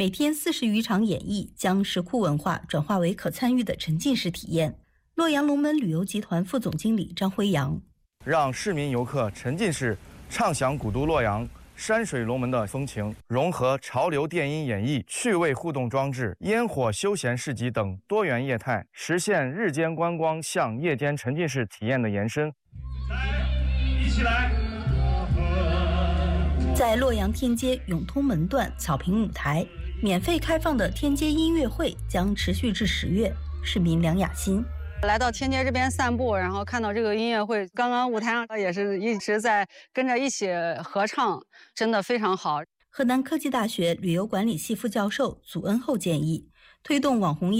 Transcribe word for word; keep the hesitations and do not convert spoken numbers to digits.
每天四十余场演绎将石窟文化转化为可参与的沉浸式体验。洛阳龙门旅游集团副总经理张辉阳， 让市民游客沉浸式畅享古都洛阳山水龙门的风情，融合潮流电音演绎、趣味互动装置、烟火休闲市集等多元业态，实现日间观光向夜间沉浸式体验的延伸。 来，一起来！ 在洛阳天街永通门段草坪舞台，免费开放的天街音乐会将持续至十月。市民梁雅欣。 来到天街这边散步，然后看到这个音乐会，刚刚舞台上也是一直在跟着一起合唱，真的非常好。 河南科技大学旅游管理系副教授祖恩厚建议，推动网红